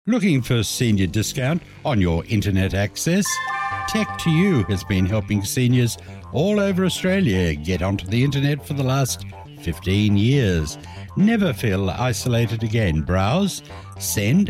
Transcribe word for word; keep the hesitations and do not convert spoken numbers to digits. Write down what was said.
Looking for senior discount on your internet access? Tech to You has been helping seniors all over Australia get onto the internet for the last fifteen years. Never feel isolated again. Browse, send